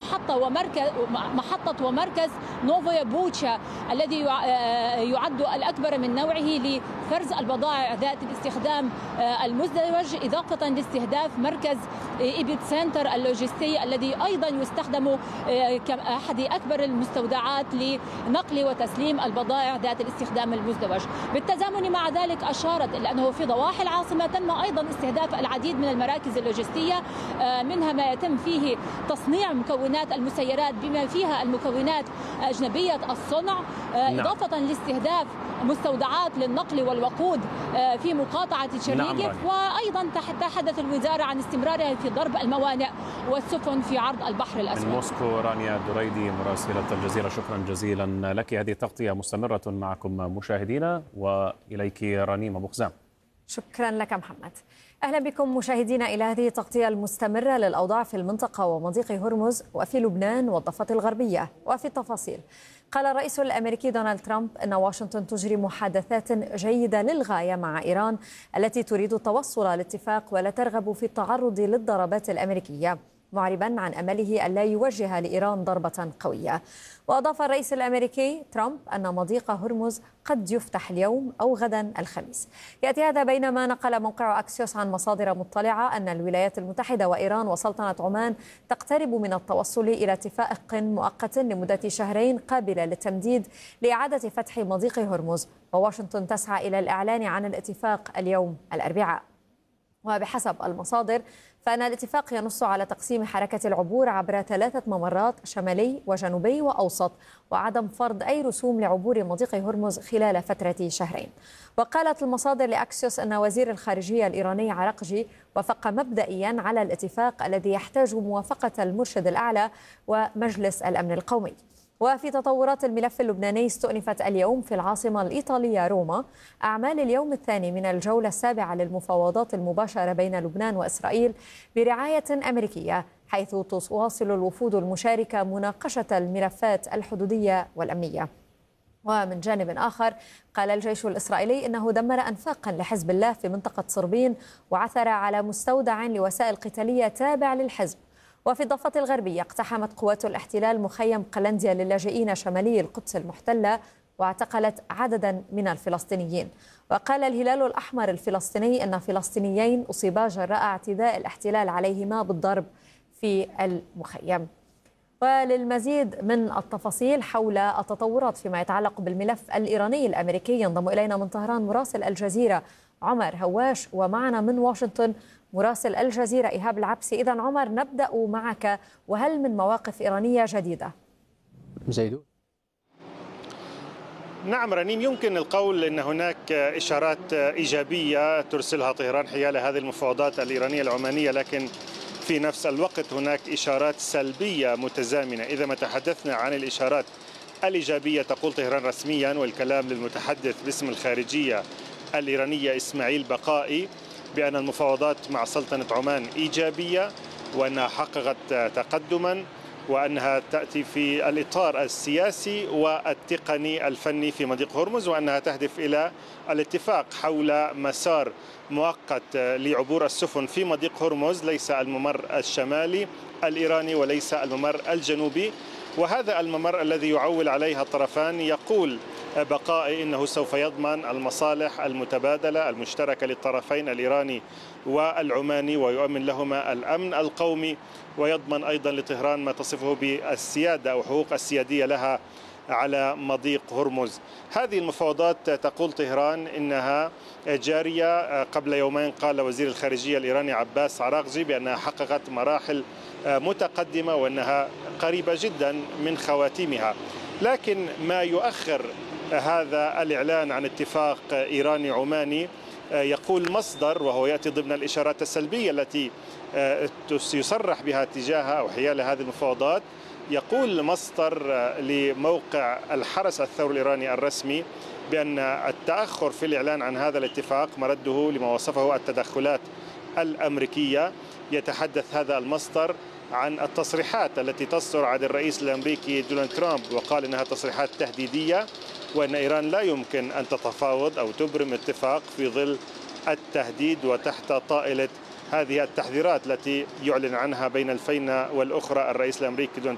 محطة ومركز نوفويا بوتشا الذي يعد الأكبر من نوعه لفرز البضائع ذات الاستخدام المزدوج، إضافة لاستهداف مركز إيبيت سنتر اللوجستي الذي أيضا يستخدم كأحد أكبر المستودعات لنقل وتسليم البضائع ذات الاستخدام المزدوج. بالتزامن مع ذلك أشارت إلى أنه في ضواحي العاصمة تم أيضا استهداف العديد من المراكز اللوجستية، منها ما يتم فيه تصنيع مكونات المسيرات بما فيها المكونات أجنبية الصنع، إضافة لاستهداف مستودعات للنقل والوقود في مقاطعة شريقف. وأيضا تحدث الوزارة عن استمرارها في ضرب الموانئ والسفن في عرض البحر الأسود. من موسكو رانيا دريدي مراسلة الجزيرة، شكرا جزيلا لك. هذه تغطية مستمرة معكم مشاهدينا، وإليك رنيم أبو خزام. شكرا لك محمد. أهلا بكم مشاهدينا إلى هذه التغطية المستمرة للأوضاع في المنطقة ومضيق هرمز وفي لبنان والضفة الغربية. وفي التفاصيل، قال الرئيس الأمريكي دونالد ترامب أن واشنطن تجري محادثات جيدة للغاية مع إيران التي تريد التوصل لاتفاق ولا ترغب في التعرض للضربات الأمريكية، معربا عن أمله أن لا يوجه لإيران ضربة قوية. وأضاف الرئيس الأمريكي ترامب أن مضيق هرمز قد يفتح اليوم أو غدا الخميس. يأتي هذا بينما نقل موقع أكسيوس عن مصادر مطلعة أن الولايات المتحدة وإيران وسلطنة عمان تقترب من التوصل إلى اتفاق مؤقت لمدة شهرين قابلة للتمديد لإعادة فتح مضيق هرمز، وواشنطن تسعى إلى الإعلان عن الاتفاق اليوم الأربعاء. وبحسب المصادر فإن الاتفاق ينص على تقسيم حركة العبور عبر 3 ممرات شمالي وجنوبي وأوسط، وعدم فرض أي رسوم لعبور مضيق هرمز خلال فترة شهرين. وقالت المصادر لأكسيوس أن وزير الخارجية الإيراني عراقجي وافق مبدئيا على الاتفاق الذي يحتاج موافقة المرشد الأعلى ومجلس الأمن القومي. وفي تطورات الملف اللبناني، استؤنفت اليوم في العاصمة الإيطالية روما أعمال اليوم الثاني من الجولة السابعة للمفاوضات المباشرة بين لبنان وإسرائيل برعاية أمريكية، حيث تواصل الوفود المشاركة مناقشة الملفات الحدودية والأمنية. ومن جانب آخر، قال الجيش الإسرائيلي إنه دمر أنفاقا لحزب الله في منطقة صربين وعثر على مستودع لوسائل قتالية تابع للحزب. وفي الضفة الغربية، اقتحمت قوات الاحتلال مخيم قلنديا للاجئين شمالي القدس المحتلة واعتقلت عددا من الفلسطينيين. وقال الهلال الأحمر الفلسطيني أن فلسطينيين أصيبا جراء اعتداء الاحتلال عليهما بالضرب في المخيم. وللمزيد من التفاصيل حول التطورات فيما يتعلق بالملف الإيراني الأمريكي، ينضم إلينا من طهران مراسل الجزيرة عمر هواش، ومعنا من واشنطن مراسل الجزيرة إيهاب العبسي. إذن عمر، نبدأ معك، وهل من مواقف إيرانية جديدة؟ زيدون. نعم رنيم، يمكن القول أن هناك إشارات إيجابية ترسلها طهران حيال هذه المفاوضات الإيرانية العمانية، لكن في نفس الوقت هناك إشارات سلبية متزامنة. إذا ما تحدثنا عن الإشارات الإيجابية، تقول طهران رسميا والكلام للمتحدث باسم الخارجية الإيرانية إسماعيل بقائي بأن المفاوضات مع سلطنة عمان إيجابية، وأنها حققت تقدما، وأنها تأتي في الإطار السياسي والتقني الفني في مضيق هرمز، وأنها تهدف إلى الاتفاق حول مسار مؤقت لعبور السفن في مضيق هرمز، ليس الممر الشمالي الإيراني وليس الممر الجنوبي. وهذا الممر الذي يعول عليها الطرفان، يقول بقائي إنه سوف يضمن المصالح المتبادلة المشتركة للطرفين الإيراني والعماني، ويؤمن لهما الأمن القومي، ويضمن أيضا لطهران ما تصفه بالسيادة أو حقوق السيادية لها على مضيق هرمز. هذه المفاوضات تقول طهران إنها جارية. قبل يومين قال وزير الخارجية الإيراني عباس عراقجي بأنها حققت مراحل متقدمة وأنها قريبة جدا من خواتيمها. لكن ما يؤخر هذا الإعلان عن اتفاق إيراني عماني، يقول مصدر، وهو يأتي ضمن الإشارات السلبية التي يصرح بها تجاه أو حيال هذه المفاوضات، يقول مصدر لموقع الحرس الثوري الإيراني الرسمي بأن التأخر في الإعلان عن هذا الاتفاق مرده لما وصفه التدخلات الأمريكية. يتحدث هذا المصدر عن التصريحات التي تصدر عن الرئيس الأمريكي دونالد ترامب، وقال إنها تصريحات تهديدية، وأن إيران لا يمكن أن تتفاوض أو تبرم اتفاق في ظل التهديد وتحت طائلة هذه التحذيرات التي يعلن عنها بين الفينة والأخرى الرئيس الأمريكي دونالد